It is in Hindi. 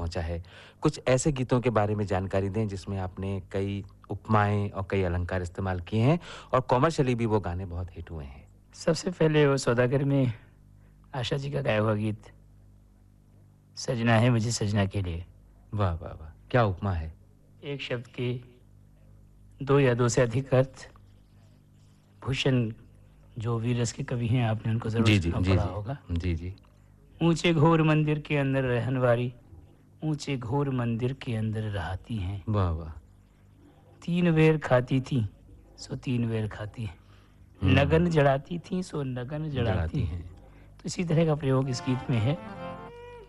पहुँचा है। कुछ ऐसे गीतों के बारे में जानकारी दें जिसमें आपने कई उपमाएँ और कई अलंकार इस्तेमाल किए हैं और कॉमर्शियली भी वो गाने बहुत हिट हुए हैं। सबसे पहले वो सौदागर में आशा जी का गाया हुआ गीत, सजना है मुझे सजना के लिए। वाह, वाह, वाह! क्या उपमा है। एक शब्द के 2 या 2 से अधिक अर्थ। भूषण जो वीर रस के कवि हैं, आपने उनको ज़रूर जी, जी, सुना जी, पढ़ा जी। होगा। जी, जी। ऊँचे घोर मंदिर के अंदर रहनवारी, ऊँचे घोर मंदिर के अंदर रहती हैं। वाह, वाह! 3 बेर खाती थीं, सो 3 बेर खाती हैं। हुँ, लगन जड़ाती थीं, सो लगन जड़ाती जड़ाती हैं। हैं। तो इसी तरह का प्रयोग इस गीत में है।